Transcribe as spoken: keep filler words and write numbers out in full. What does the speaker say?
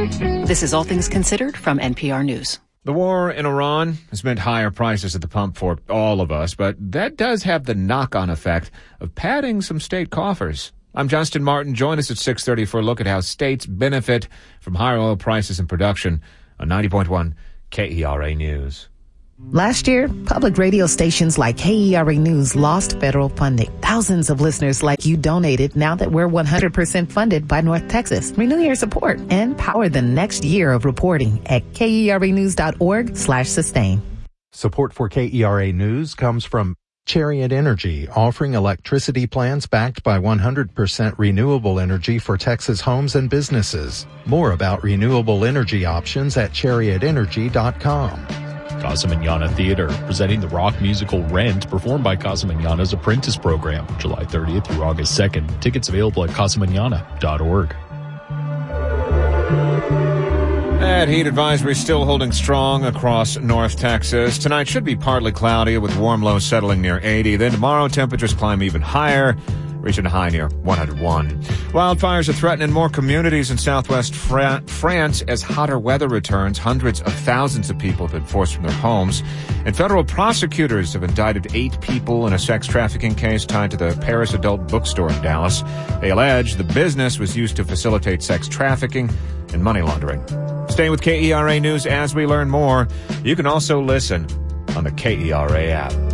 This is All Things Considered from N P R News. The war in Iran has meant higher prices at the pump for all of us, but that does have the knock-on effect of padding some state coffers. I'm Justin Martin. Join us at six thirty for a look at how states benefit from higher oil prices and production on ninety point one K E R A News. Last year, public radio stations like K E R A News lost federal funding. Thousands of listeners like you donated now that we're one hundred percent funded by North Texas. Renew your support and power the next year of reporting at keranews.org slash sustain. Support for K E R A News comes from Chariot Energy, offering electricity plans backed by one hundred percent renewable energy for Texas homes and businesses. More about renewable energy options at chariot energy dot com. Casa Manana Theater, presenting the rock musical Rent, performed by Casa Manana's Apprentice Program, July thirtieth through August second. Tickets available at casa manana dot org. That heat advisory still holding strong across North Texas. Tonight should be partly cloudy with warm lows settling near eighty. Then tomorrow temperatures climb even higher, reaching a high near one hundred one. Wildfires are threatening more communities in southwest Fra- France as hotter weather returns. Hundreds of thousands of people have been forced from their homes. And federal prosecutors have indicted eight people in a sex trafficking case tied to the Paris Adult Bookstore in Dallas. They allege the business was used to facilitate sex trafficking and money laundering. Stay with K E R A News as we learn more. You can also listen on the K E R A app.